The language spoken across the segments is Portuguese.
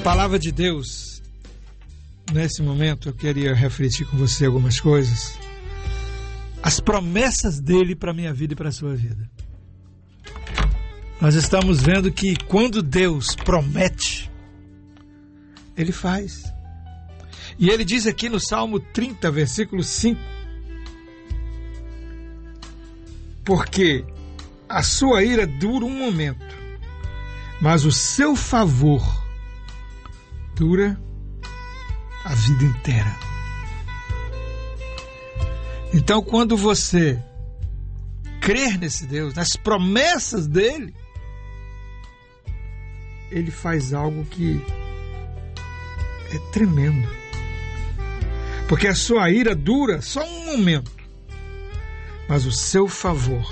Palavra de Deus. Nesse momento eu queria refletir com você algumas coisas. As promessas dele para a minha vida e para a sua vida. Nós estamos vendo que quando Deus promete, Ele faz. E Ele diz aqui no Salmo 30, versículo 5: porque a sua ira dura um momento, mas o seu favor dura a vida inteira. Então, quando você crer nesse Deus, nas promessas dele, ele faz algo que é tremendo. Porque a sua ira dura só um momento, mas o seu favor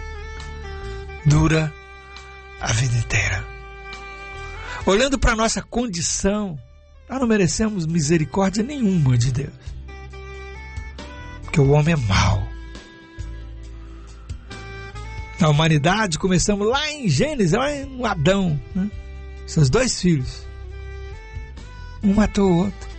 dura a vida inteira. Olhando para a nossa condição, nós não merecemos misericórdia nenhuma de Deus. Porque o homem é mau. Na humanidade, começamos lá em Gênesis, lá em Adão, né? Seus dois filhos. Um matou o outro.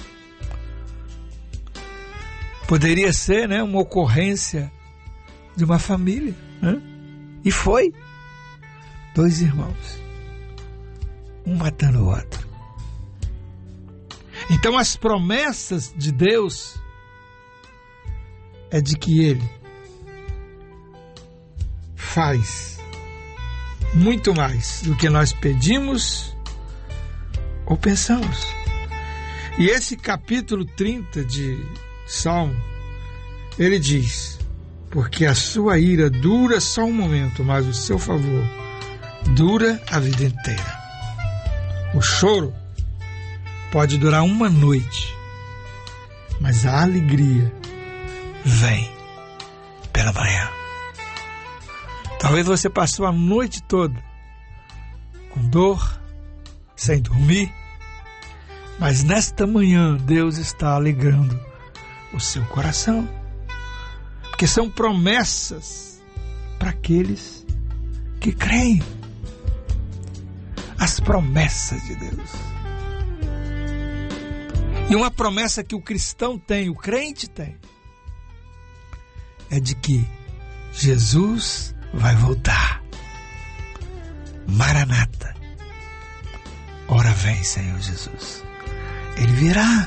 Poderia ser, né, uma ocorrência de uma família, né? E foi. Dois irmãos. Um matando o outro. Então as promessas de Deus é de que Ele faz muito mais do que nós pedimos ou pensamos. E esse capítulo 30 de Salmo, ele diz: porque a sua ira dura só um momento, mas o seu favor dura a vida inteira. O choro pode durar uma noite, mas a alegria vem pela manhã. Talvez você passou a noite toda com dor, sem dormir, mas nesta manhã Deus está alegrando o seu coração, porque são promessas para aqueles que creem. As promessas de Deus. E uma promessa que o cristão tem, o crente tem, é de que Jesus vai voltar. Maranata. Ora vem, Senhor Jesus. Ele virá.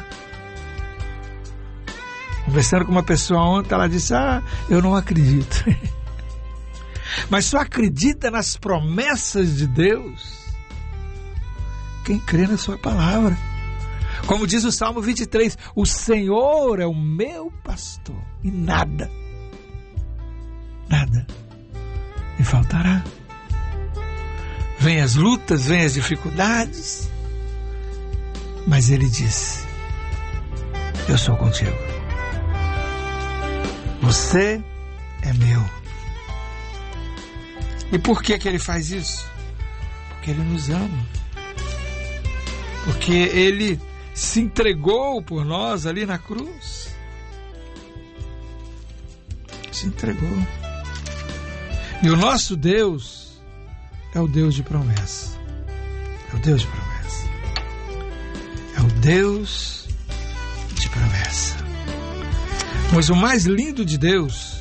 Conversando com uma pessoa ontem, ela disse: eu não acredito. Mas só acredita nas promessas de Deus quem crê na sua palavra. Como diz o Salmo 23, o Senhor é o meu pastor e nada me faltará. Vem as lutas, vem as dificuldades, mas Ele disse: eu sou contigo. Você é meu. E por que Ele faz isso? Porque Ele nos ama. Porque Ele se entregou por nós ali na cruz. Se entregou. E o nosso Deus é o Deus de promessa. É o Deus de promessa. É o Deus de promessa. Mas o mais lindo de Deus